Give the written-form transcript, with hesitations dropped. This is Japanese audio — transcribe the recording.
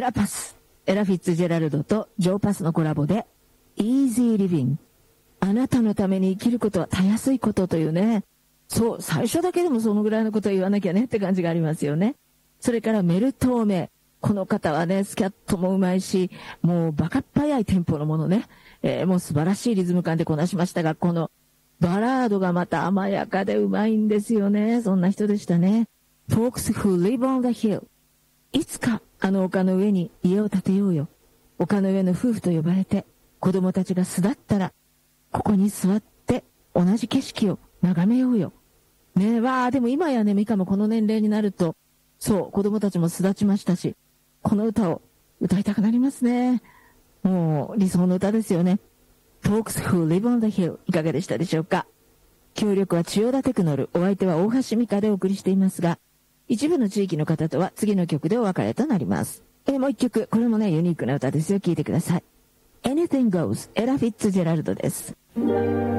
ラパス、エラ・フィッツジェラルドとジョー・パスのコラボで Easy Living、 あなたのために生きることはたやすいことというね、そう、最初だけでもそのぐらいのことを言わなきゃねって感じがありますよね。それからメルトーメ、この方はね、スキャットもうまいし、もうバカっ早いテンポのものね、もう素晴らしいリズム感でこなしましたが、このバラードがまた甘やかでうまいんですよね。そんな人でしたね。Folks who live on the hill、 いつかあの丘の上に家を建てようよ。丘の上の夫婦と呼ばれて、子供たちが巣立ったらここに座って同じ景色を眺めようよ。ねえ、わあ、でも今やね、ミカもこの年齢になると、そう、子供たちも巣立ちましたし、この歌を歌いたくなりますね。もう理想の歌ですよね。Folks who live on the hill、 いかがでしたでしょうか。協力は千代田テクノル、お相手は大橋美香でお送りしていますが、一部の地域の方とは次の曲でお別れとなります。もう一曲、これもねユニークな歌ですよ。聴いてください。Anything Goes、エラ・フィッツジェラルドです。